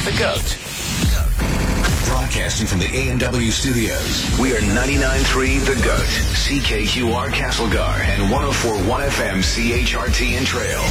The GOAT. Broadcasting from the A&W studios. We are 99.3 The GOAT, CKQR Castlegar, and 104.1 FM CHRT in Trail.